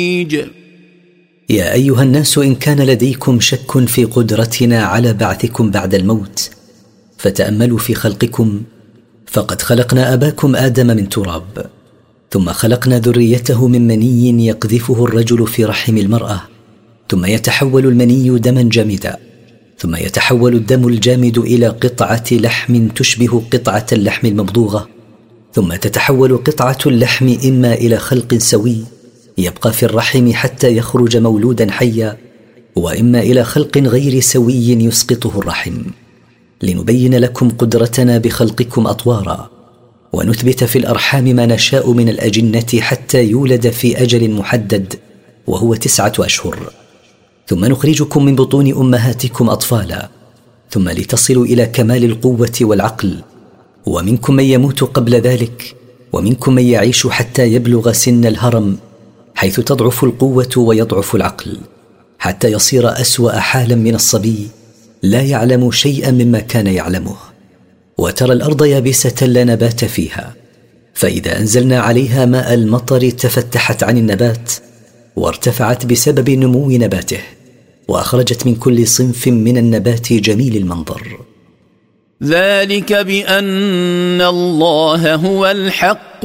يا أيها الناس، إن كان لديكم شك في قدرتنا على بعثكم بعد الموت فتأملوا في خلقكم، فقد خلقنا أباكم آدم من تراب، ثم خلقنا ذريته من مني يقذفه الرجل في رحم المرأة، ثم يتحول المني دما جامدا، ثم يتحول الدم الجامد إلى قطعة لحم تشبه قطعة اللحم الممضوغة، ثم تتحول قطعة اللحم إما إلى خلق سوي يبقى في الرحم حتى يخرج مولودا حيا، وإما إلى خلق غير سوي يسقطه الرحم، لنبين لكم قدرتنا بخلقكم أطوارا، ونثبت في الأرحام ما نشاء من الأجنة حتى يولد في أجل محدد وهو 9 أشهر، ثم نخرجكم من بطون أمهاتكم أطفالا، ثم لتصلوا إلى كمال القوة والعقل، ومنكم من يموت قبل ذلك، ومنكم من يعيش حتى يبلغ سن الهرم، حيث تضعف القوة ويضعف العقل، حتى يصير أسوأ حالا من الصبي لا يعلم شيئا مما كان يعلمه. وترى الأرض يابسة لا نبات فيها، فإذا أنزلنا عليها ماء المطر تفتحت عن النبات وارتفعت بسبب نمو نباته، وأخرجت من كل صنف من النبات جميل المنظر. ذلك بأن الله هو الحق،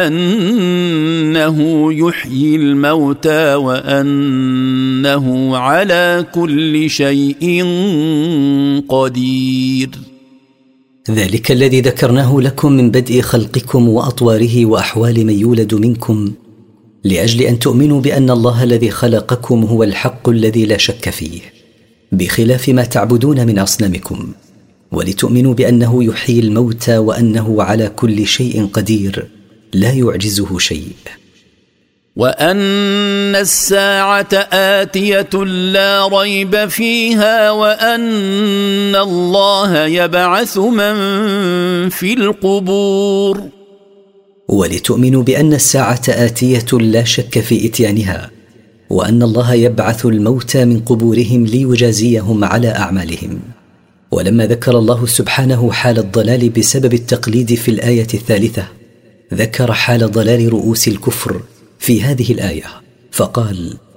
وأنه يحيي الموتى، وأنه على كل شيء قدير. ذلك الذي ذكرناه لكم من بدء خلقكم وأطواره وأحوال من يولد منكم، لأجل أن تؤمنوا بأن الله الذي خلقكم هو الحق الذي لا شك فيه، بخلاف ما تعبدون من أصنامكم، ولتؤمنوا بأنه يحيي الموتى، وأنه على كل شيء قدير لا يعجزه شيء. وأن الساعة آتية لا ريب فيها، وأن الله يبعث من في القبور. ولتؤمنوا بأن الساعة آتية لا شك في إتيانها، وأن الله يبعث الموتى من قبورهم ليجازيهم على أعمالهم. ولما ذكر الله سبحانه حال الضلال بسبب التقليد في الآية 3، ذكر حال ضلال رؤوس الكفر في هذه الآية فقال: